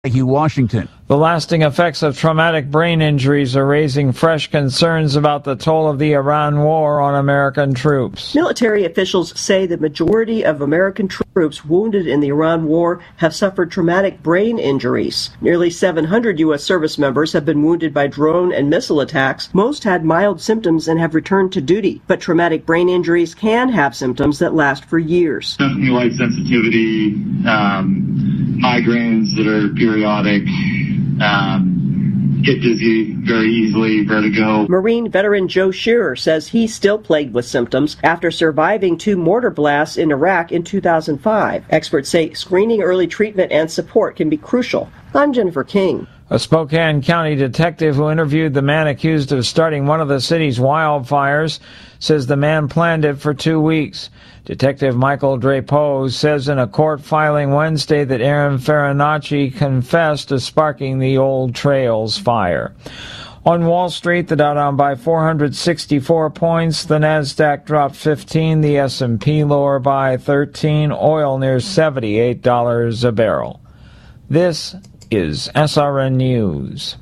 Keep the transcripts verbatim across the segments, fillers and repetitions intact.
Hugh Washington. The lasting effects of traumatic brain injuries are raising fresh concerns about the toll of the Iran war on American troops. Military officials say the majority of American troops wounded in the Iran war have suffered traumatic brain injuries. Nearly seven hundred U S service members have been wounded by drone and missile attacks. Most had mild symptoms and have returned to duty, but traumatic brain injuries can have symptoms that last for years. Definitely light sensitivity, um, migraines that are periodic, um, get dizzy very easily, vertigo. Marine veteran Joe Shearer says he's still plagued with symptoms after surviving two mortar blasts in Iraq in two thousand five. Experts say screening, early treatment, and support can be crucial. I'm Jennifer King. A Spokane County detective who interviewed the man accused of starting one of the city's wildfires says the man planned it for two weeks. Detective Michael Drapeau says in a court filing Wednesday that Aaron Farinacci confessed to sparking the Old Trails fire. On Wall Street, the Dow down by four hundred sixty-four points, the Nasdaq dropped fifteen, the S and P lower by thirteen, oil near seventy-eight dollars a barrel. This is S R N News.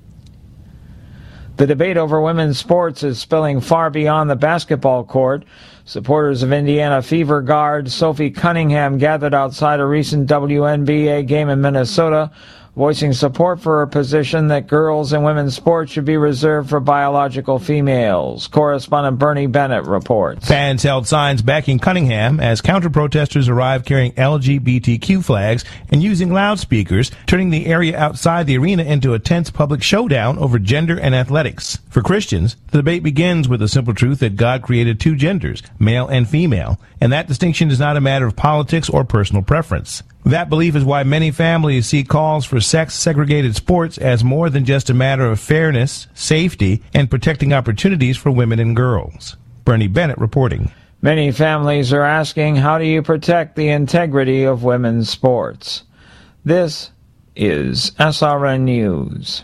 The debate over women's sports is spilling far beyond the basketball court. Supporters of Indiana Fever guard Sophie Cunningham gathered outside a recent W N B A game in Minnesota, voicing support for her position that girls and women's sports should be reserved for biological females. Correspondent Bernie Bennett reports. Fans held signs backing Cunningham as counter-protesters arrived carrying L G B T Q flags and using loudspeakers, turning the area outside the arena into a tense public showdown over gender and athletics. For Christians, the debate begins with the simple truth that God created two genders, male and female, and that distinction is not a matter of politics or personal preference. That belief is why many families see calls for sex-segregated sports as more than just a matter of fairness, safety, and protecting opportunities for women and girls. Bernie Bennett reporting. Many families are asking, how do you protect the integrity of women's sports? This is S R N News.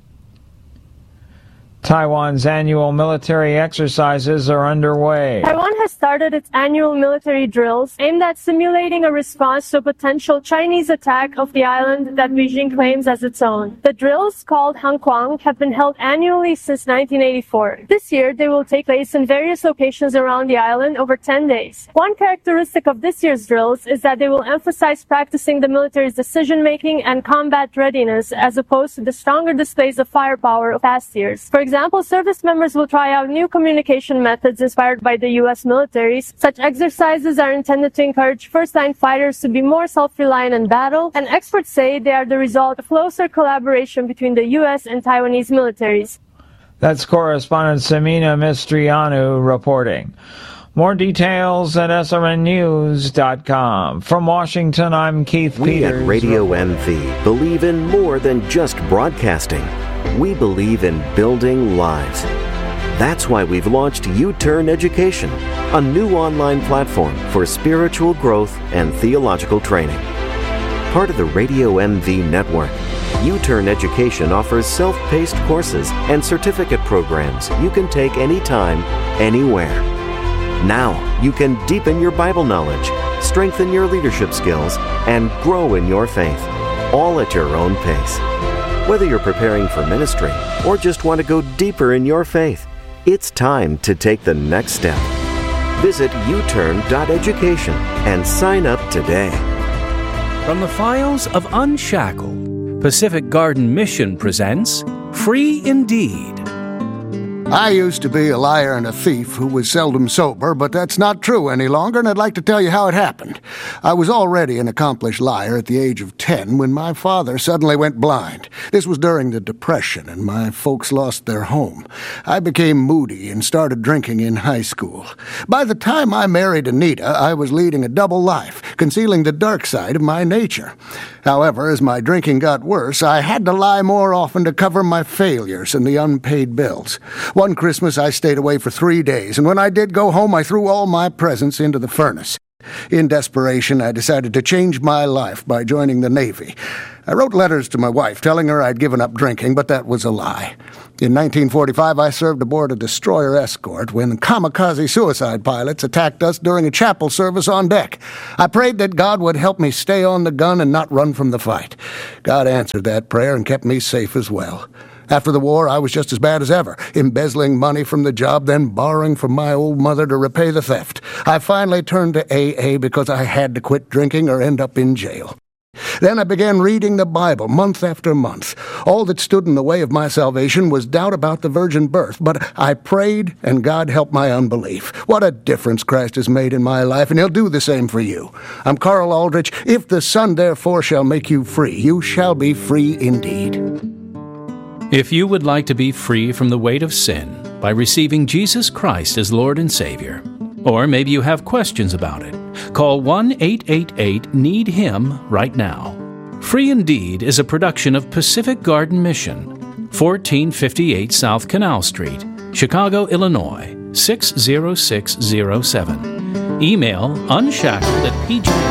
Taiwan's annual military exercises are underway. Taiwan has started its annual military drills aimed at simulating a response to a potential Chinese attack of the island that Beijing claims as its own. The drills, called Hanquang, have been held annually since nineteen eighty-four. This year, they will take place in various locations around the island over ten days. One characteristic of this year's drills is that they will emphasize practicing the military's decision-making and combat readiness as opposed to the stronger displays of firepower of past years. For example, example, service members will try out new communication methods inspired by the U S military. Such exercises are intended to encourage first-line fighters to be more self-reliant in battle, and experts say they are the result of closer collaboration between the U S and Taiwanese militaries. That's correspondent Samina Mistrianu reporting. More details at S R N news dot com. From Washington, I'm Keith we Peters. We at Radio M V believe in more than just broadcasting. We believe in building lives. That's why we've launched U-Turn Education, a new online platform for spiritual growth and theological training. Part of the Radio M V network, U-Turn Education offers self-paced courses and certificate programs you can take anytime, anywhere. Now, you can deepen your Bible knowledge, strengthen your leadership skills, and grow in your faith, all at your own pace. Whether you're preparing for ministry or just want to go deeper in your faith, it's time to take the next step. Visit u turn dot education and sign up today. From the files of Unshackled, Pacific Garden Mission presents Free Indeed. I used to be a liar and a thief who was seldom sober, but that's not true any longer, and I'd like to tell you how it happened. I was already an accomplished liar at the age of ten when my father suddenly went blind. This was during the Depression, and my folks lost their home. I became moody and started drinking in high school. By the time I married Anita, I was leading a double life, concealing the dark side of my nature. However, as my drinking got worse, I had to lie more often to cover my failures and the unpaid bills. One Christmas, I stayed away for three days, and when I did go home, I threw all my presents into the furnace. In desperation, I decided to change my life by joining the Navy. I wrote letters to my wife telling her I'd given up drinking, but that was a lie. In nineteen forty-five, I served aboard a destroyer escort when kamikaze suicide pilots attacked us during a chapel service on deck. I prayed that God would help me stay on the gun and not run from the fight. God answered that prayer and kept me safe as well. After the war, I was just as bad as ever, embezzling money from the job, then borrowing from my old mother to repay the theft. I finally turned to A A because I had to quit drinking or end up in jail. Then I began reading the Bible month after month. All that stood in the way of my salvation was doubt about the virgin birth, but I prayed and God helped my unbelief. What a difference Christ has made in my life, and he'll do the same for you. I'm Carl Aldrich. If the Son therefore shall make you free, you shall be free indeed. If you would like to be free from the weight of sin by receiving Jesus Christ as Lord and Savior, or maybe you have questions about it, call one eight eight eight need him right now. Free Indeed is a production of Pacific Garden Mission, fourteen fifty-eight South Canal Street, Chicago, Illinois, six zero six zero seven. Email unshackled at p g